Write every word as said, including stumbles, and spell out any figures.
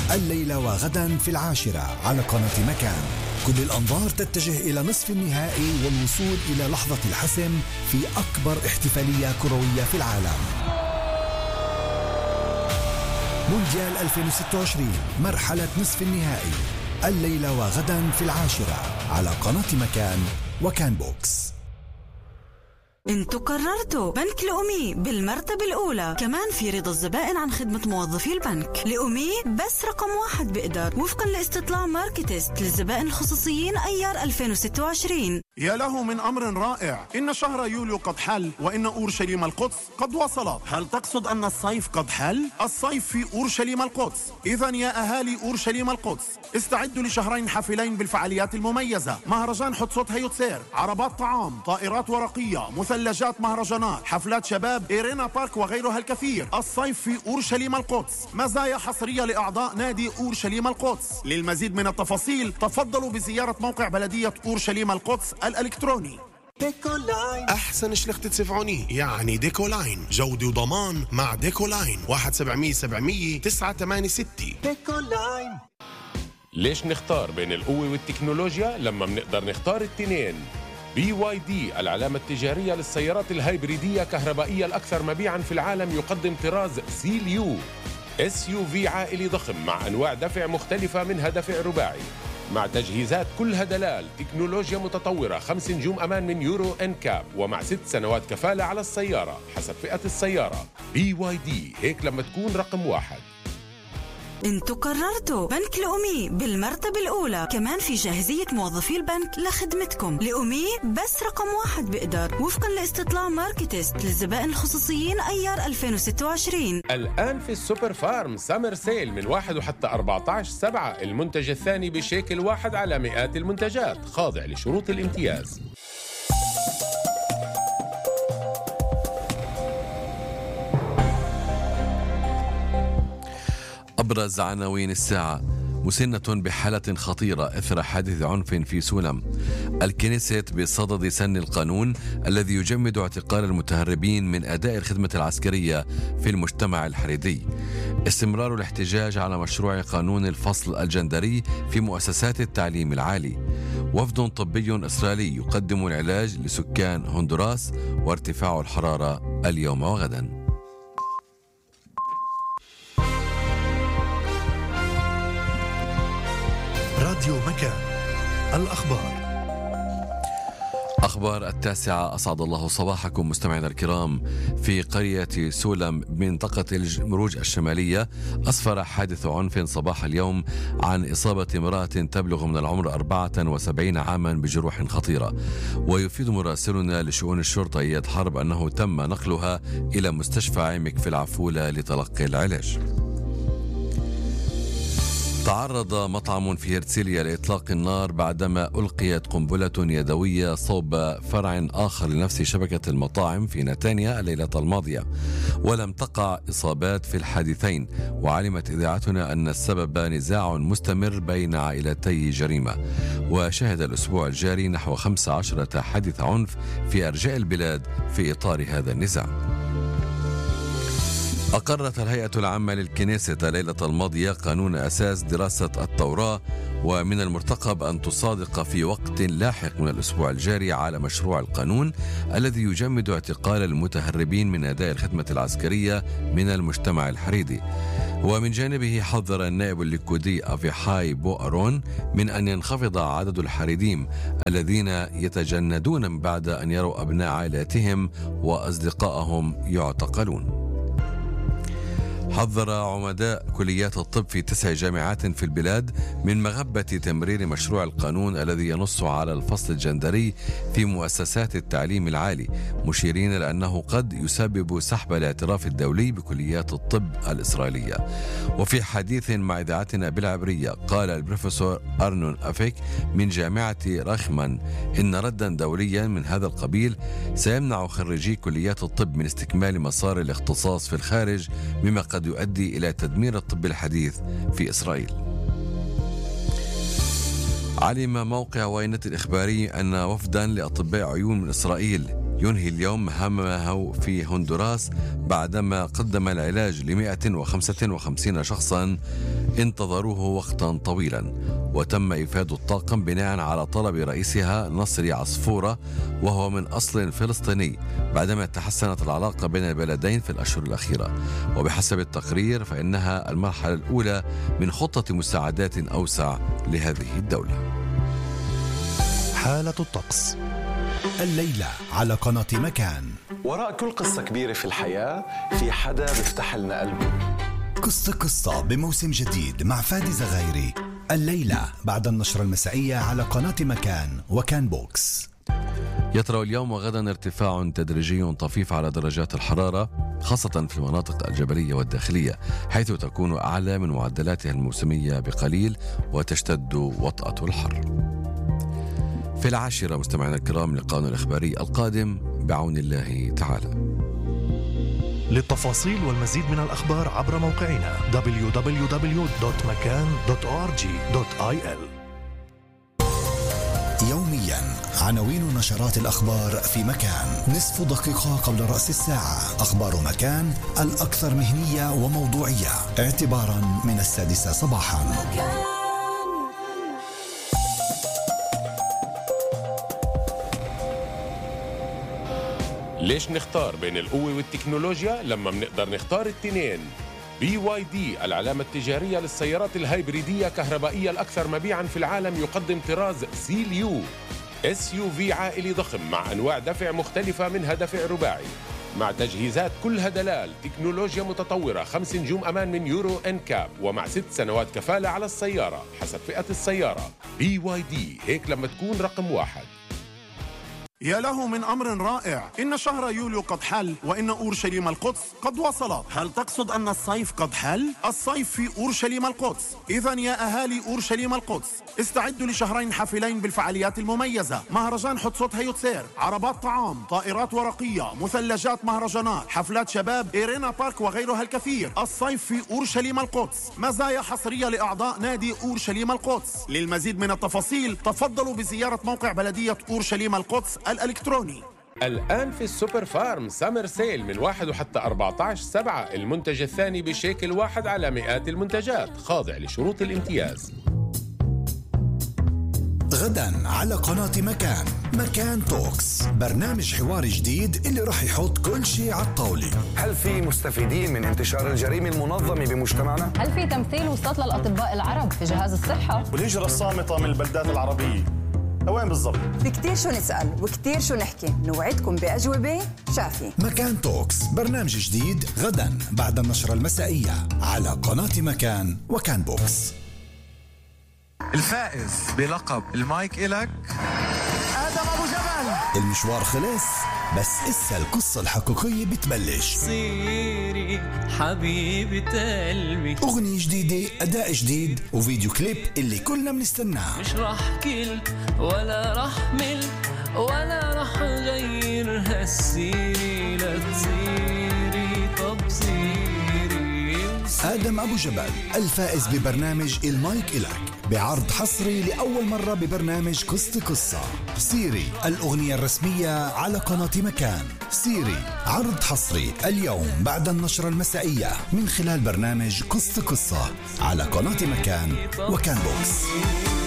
الليلة وغدا في العاشرة على قناة مكان. كل الأنظار تتجه إلى نصف النهائي والوصول إلى لحظة الحسم في أكبر احتفالية كروية في العالم. مونديال ألفين وستة وعشرين مرحلة نصف النهائي الليلة وغدا في العاشرة على قناة مكان وكان بوكس. انتوا قررتوا بنك لأمي بالمرتبة الأولى، كمان في رضا الزبائن عن خدمة موظفي البنك. لأمي بس رقم واحد بقدر، وفقا لاستطلاع ماركتست للزبائن الخصوصيين أيار ألفين وستة وعشرين. يا له من أمر رائع، إن شهر يوليو قد حل وإن أورشليم القدس قد وصلت. هل تقصد أن الصيف قد حل؟ الصيف في أورشليم القدس. إذن يا أهالي أورشليم القدس استعدوا لشهرين حافلين بالفعاليات المميزة: مهرجان حتسوت هيوتسير، عربات طعام، طائرات ورقية، مثلجات مهرجانات، حفلات شباب، إيرينا بارك وغيرها الكثير. الصيف في أورشليم القدس، مزايا حصرية لأعضاء نادي أورشليم القدس. للمزيد من التفاصيل تفضلوا بزيارة موقع بلدية أورشليم القدس الإلكتروني. ديكولاين أحسن شلخة سفعوني، يعني ديكولاين جودة وضمان مع ديكولاين. واحد سبعمية سبعمية تسعة ثمانية ستة. ديكولاين. ليش نختار بين القوة والتكنولوجيا لما بنقدر نختار التنين؟ بي واي دي العلامة التجارية للسيارات الهايبريدية كهربائية الأكثر مبيعاً في العالم يقدم طراز سيل يو، اس يو في عائلي ضخم مع أنواع دفع مختلفة، منها دفع رباعي مع تجهيزات كلها دلال، تكنولوجيا متطورة، خمس نجوم أمان من يورو إن كاب، ومع ست سنوات كفالة على السيارة حسب فئة السيارة. بي واي دي، هيك لما تكون رقم واحد. انتوا قررتوا بنك لأمي بالمرتبة الأولى، كمان في جاهزية موظفي البنك لخدمتكم. لأمي بس رقم واحد بقدر، وفقا لاستطلاع ماركتست للزبائن الخصوصيين أيار ألفين وستة وعشرين. الآن في السوبر فارم سامر سيل من واحد وحتى أربعة عشر سبعة، المنتج الثاني بشيكل واحد على مئات المنتجات، خاضع لشروط الامتياز. أبرز عناوين الساعة: مسنة بحالة خطيرة إثر حادث عنف في سولم. الكنيست بصدد سن القانون الذي يجمد اعتقال المتهربين من أداء الخدمة العسكرية في المجتمع الحريدي. استمرار الاحتجاج على مشروع قانون الفصل الجندري في مؤسسات التعليم العالي. وفد طبي إسرائيلي يقدم العلاج لسكان هندوراس، وارتفاع الحرارة اليوم وغدا. راديو مكان، الأخبار. أخبار التاسعة، أسعد الله صباحكم مستمعينا الكرام. في قرية سولم بمنطقة المروج الشمالية أسفر حادث عنف صباح اليوم عن إصابة امرأة تبلغ من العمر أربعة وسبعين عاما بجروح خطيرة. ويفيد مراسلنا لشؤون الشرطة إياد حرب أنه تم نقلها إلى مستشفى عمك في العفولة لتلقي العلاج. تعرض مطعم في هرتسيليا لإطلاق النار بعدما ألقيت قنبلة يدوية صوب فرع آخر لنفس شبكة المطاعم في نتانيا الليلة الماضية، ولم تقع إصابات في الحادثين. وعلمت إذاعتنا أن السبب نزاع مستمر بين عائلتي جريمة. وشهد الأسبوع الجاري نحو خمس عشرة حادث عنف في أرجاء البلاد في إطار هذا النزاع. أقرت الهيئة العامة للكنيسة الليلة الماضية قانون أساس دراسة التوراة، ومن المرتقب أن تصادق في وقت لاحق من الأسبوع الجاري على مشروع القانون الذي يجمد اعتقال المتهربين من أداء الخدمة العسكرية من المجتمع الحريدي. ومن جانبه حذر النائب الليكودي أفيحاي بو أرون من أن ينخفض عدد الحريديم الذين يتجندون بعد أن يروا أبناء عائلاتهم وأصدقائهم يعتقلون. حذر عمداء كليات الطب في تسع جامعات في البلاد من مغبة تمرير مشروع القانون الذي ينص على الفصل الجندري في مؤسسات التعليم العالي، مشيرين لأنه قد يسبب سحب الاعتراف الدولي بكليات الطب الإسرائيلية. وفي حديث مع إذاعتنا بالعبرية قال البروفيسور أرنون أفيك من جامعة رخمان إن ردا دوليا من هذا القبيل سيمنع خريجي كليات الطب من استكمال مسار الاختصاص في الخارج، مما قد يؤدي إلى تدمير الطب الحديث في إسرائيل. علم موقع واينت الإخباري أن وفدا لأطباء عيون من إسرائيل ينهي اليوم مهامه في هندوراس بعدما قدم العلاج ل مئة وخمسة وخمسين شخصا انتظروه وقتا طويلا، وتم إفادة الطاقم بناء على طلب رئيسها نصري عصفورة وهو من أصل فلسطيني، بعدما تحسنت العلاقة بين البلدين في الأشهر الأخيرة. وبحسب التقرير فإنها المرحلة الأولى من خطة مساعدات أوسع لهذه الدولة. حالة الطقس الليلة على قناة مكان. وراء كل قصة كبيرة في الحياة في حدا بيفتح لنا قلبه. قصة قصة بموسم جديد مع فادي زغيري الليلة بعد النشرة المسائية على قناة مكان وكان بوكس. يطرأ اليوم وغدا ارتفاع تدريجي طفيف على درجات الحرارة خاصة في المناطق الجبلية والداخلية، حيث تكون أعلى من معدلاتها الموسمية بقليل وتشتد وطأة الحر. في العاشرة مستمعينا الكرام لقاءنا الإخباري القادم بعون الله تعالى. للتفاصيل والمزيد من الأخبار عبر موقعنا دبليو دبليو دبليو دوت مكان دوت أو آر جي دوت آي إل. يوميا عناوين نشرات الأخبار في مكان، نصف دقيقة قبل رأس الساعة. أخبار مكان الأكثر مهنية وموضوعية اعتبارا من السادسة صباحا. ليش نختار بين القوة والتكنولوجيا لما بنقدر نختار التنين؟ بي واي دي العلامة التجارية للسيارات الهايبريدية كهربائية الأكثر مبيعاً في العالم يقدم طراز سيليو اس يو في عائلي ضخم مع أنواع دفع مختلفة منها دفع رباعي مع تجهيزات كلها دلال، تكنولوجيا متطورة، خمس نجوم أمان من يورو إن كاب، ومع ست سنوات كفالة على السيارة حسب فئة السيارة. بي واي دي، هيك لما تكون رقم واحد. يا له من أمر رائع، إن شهر يوليو قد حل وإن أورشليم القدس قد وصلت. هل تقصد أن الصيف قد حل؟ الصيف في أورشليم القدس. إذن يا أهالي أورشليم القدس استعدوا لشهرين حافلين بالفعاليات المميزة: مهرجان حتسوت هيوتسير، عربات طعام، طائرات ورقية، مثلجات مهرجانات، حفلات شباب، إيرينا بارك وغيرها الكثير. الصيف في أورشليم القدس، مزايا حصرية لأعضاء نادي أورشليم القدس. للمزيد من التفاصيل تفضلوا بزيارة موقع بلدية أورشليم القدس الإلكتروني. الآن في السوبر فارم سامر سيل من واحد وحتى أربعة عشر سبعة، المنتج الثاني بشيكل واحد على مئات المنتجات، خاضع لشروط الامتياز. غدا على قناة مكان، مكان توكس، برنامج حواري جديد اللي رح يحط كل شيء على الطاولة. هل في مستفيدين من انتشار الجريمة المنظمة بمجتمعنا؟ هل في تمثيل وسط للأطباء العرب في جهاز الصحة؟ والهجرة الصامتة من البلدات العربية وين بالضبط؟ في كتير شو نسأل وكتير شو نحكي، نوعدكم بأجوبة شافية. مكان توكس، برنامج جديد غدا بعد النشرة المسائية على قناة مكان وكان بوكس. الفائز بلقب المايك إلك آدم أبو جبل. المشوار خلص، بس إسا القصة الحقيقية بتبلش. صيري حبيبة قلبي، أغنية جديدة، أداء جديد، وفيديو كليب اللي كلنا بنستناه. مش راح كل ولا راح مل ولا راح غير هالسيري، لا تصيري طب صيري. آدم أبو جبل الفائز ببرنامج المايك إلك بعرض حصري لأول مرة ببرنامج قصة قصة. سيري الأغنية الرسمية على قناة مكان. سيري عرض حصري اليوم بعد النشرة المسائية من خلال برنامج قصة قصة على قناة مكان وكان بوكس.